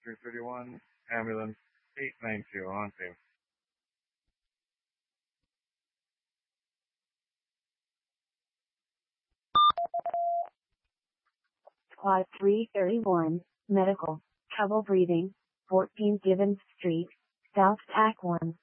331, ambulance 892 on scene. 331, medical, trouble breathing, 14 Gibbons Street, South Tack 1.